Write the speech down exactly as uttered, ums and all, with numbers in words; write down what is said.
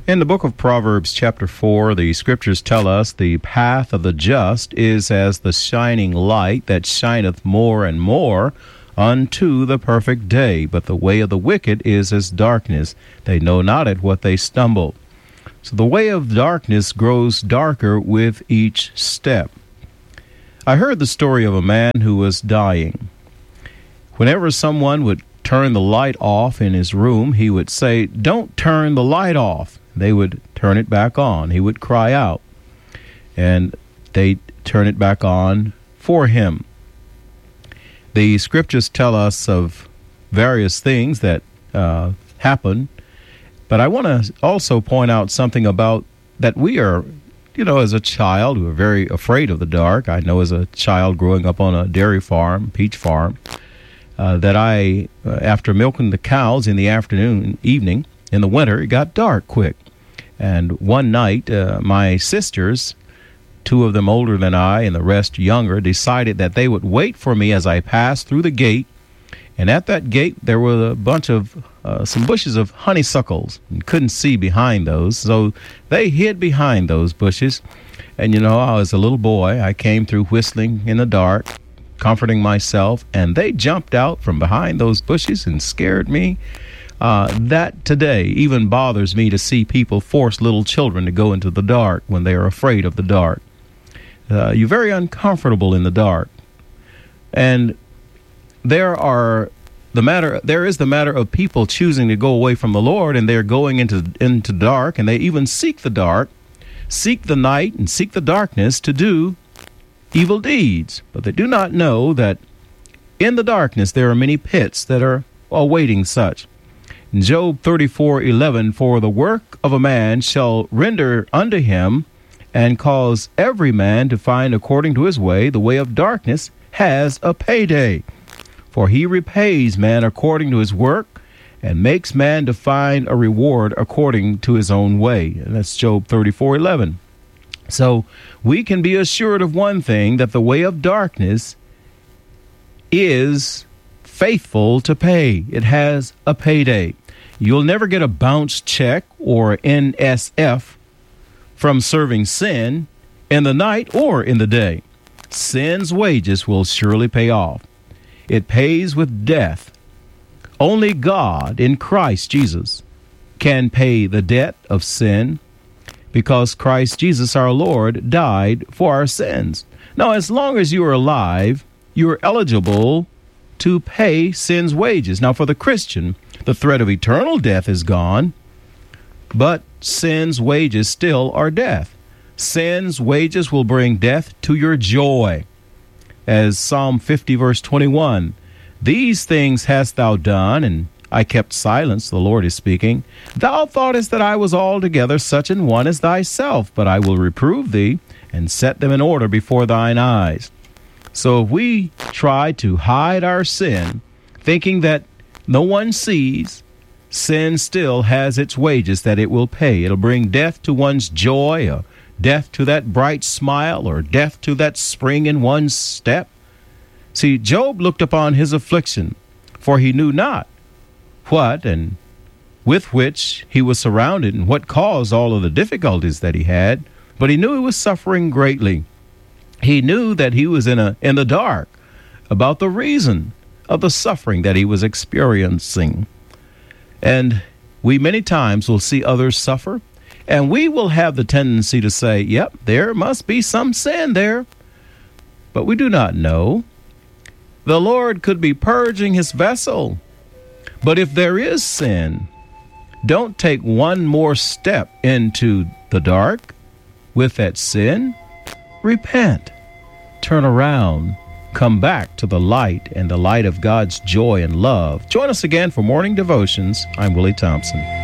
In the book of Proverbs, chapter four, the scriptures tell us the path of the just is as the shining light that shineth more and more unto the perfect day. But the way of the wicked is as darkness. They know not at what they stumble. So the way of darkness grows darker with each step. I heard the story of a man who was dying. Whenever someone would turn the light off in his room, he would say, "Don't turn the light off." They would turn it back on. He would cry out, and they'd turn it back on for him. The scriptures tell us of various things that uh, happen, but I want to also point out something about that we are, you know, as a child, we were very afraid of the dark. I know as a child growing up on a dairy farm, peach farm, uh, that I, uh, after milking the cows in the afternoon, evening, in the winter, it got dark quick. And one night, uh, my sisters, two of them older than I and the rest younger, decided that they would wait for me as I passed through the gate. And at that gate, there were a bunch of, uh, some bushes of honeysuckles, and couldn't see behind those. So they hid behind those bushes. And, you know, I was a little boy. I came through whistling in the dark, comforting myself, and they jumped out from behind those bushes and scared me. Uh, that today even bothers me to see people force little children to go into the dark when they are afraid of the dark. Uh, you're very uncomfortable in the dark. And there are the matter, there is the matter of people choosing to go away from the Lord, and they're going into, into dark, and they even seek the dark, seek the night, and seek the darkness to do evil deeds. But they do not know that in the darkness there are many pits that are awaiting such. Job thirty-four eleven, for the work of a man shall render unto him, and cause every man to find according to his way. The way of darkness has a payday. For he repays man according to his work, and makes man to find a reward according to his own way. And that's Job thirty-four eleven. So we can be assured of one thing, that the way of darkness is faithful to pay. It has a payday. You'll never get a bounce check or N S F from serving sin in the night or in the day. Sin's wages will surely pay off. It pays with death. Only God in Christ Jesus can pay the debt of sin, because Christ Jesus our Lord died for our sins. Now, as long as you are alive, you are eligible to pay sin's wages. Now, for the Christian, the threat of eternal death is gone, but sin's wages still are death. Sin's wages will bring death to your joy. As Psalm fifty, verse twenty-one, these things hast thou done, and I kept silence, the Lord is speaking. Thou thoughtest that I was altogether such an one as thyself, but I will reprove thee, and set them in order before thine eyes. So if we try to hide our sin, thinking that no one sees, sin still has its wages that it will pay. It'll bring death to one's joy, or death to that bright smile, or death to that spring in one's step. See, Job looked upon his affliction, for he knew not what and with which he was surrounded, and what caused all of the difficulties that he had, but he knew he was suffering greatly. He knew that he was in a in the dark about the reason of the suffering that he was experiencing. And we many times will see others suffer, and we will have the tendency to say, yep, there must be some sin there. But we do not know. The Lord could be purging his vessel. But if there is sin, don't take one more step into the dark with that sin. Repent, turn around, come back to the light and the light of God's joy and love. Join us again for Morning Devotions. I'm Willie Thompson.